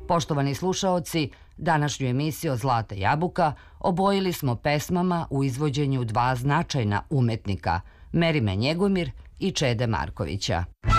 Poštovani slušaoci, današnju emisiju Zlata jabuka obojili smo pesmama u izvođenju dva značajna umetnika, Merime Njegomir i Čede Markovića.